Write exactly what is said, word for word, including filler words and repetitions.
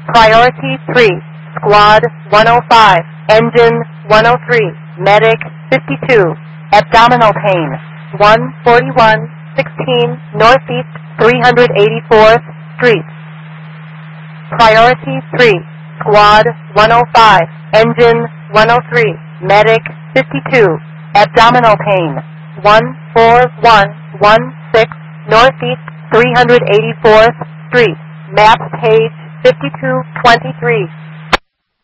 Priority three, Squad one oh five, Engine one oh three, Medic fifty-two, Abdominal pain, one forty-one sixteen Northeast three hundred eighty-fourth Street. Priority three, Squad one oh five, Engine one oh three, Medic fifty-two, Abdominal pain, one four one one six Northeast three hundred eighty-fourth Street. Map page fifty-two twenty-three.